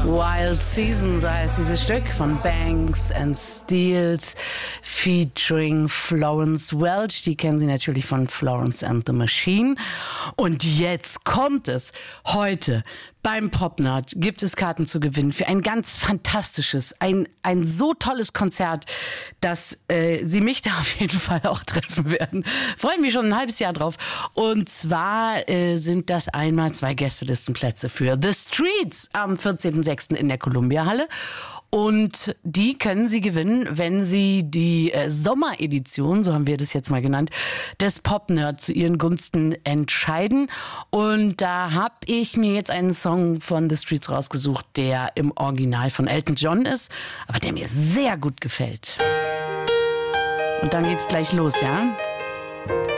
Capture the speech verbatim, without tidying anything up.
Wild Seasons heißt dieses Stück von Banks and Steels featuring Florence Welch. Die kennen Sie natürlich von Florence and the Machine. Und jetzt kommt es. Heute beim Popnerd gibt es Karten zu gewinnen für ein ganz fantastisches, ein, ein so tolles Konzert, dass äh, Sie mich da auf jeden Fall auch treffen werden. Freue mich schon ein halbes Jahr drauf. Und zwar äh, sind das einmal zwei Gästelistenplätze für The Streets am vierzehnten sechsten in der Columbia-Halle. Und die können Sie gewinnen, wenn Sie die äh, Sommeredition, so haben wir das jetzt mal genannt, des Popnerd zu Ihren Gunsten entscheiden. Und da habe ich mir jetzt einen Song von The Streets rausgesucht, der im Original von Elton John ist, aber der mir sehr gut gefällt. Und dann geht's gleich los, ja?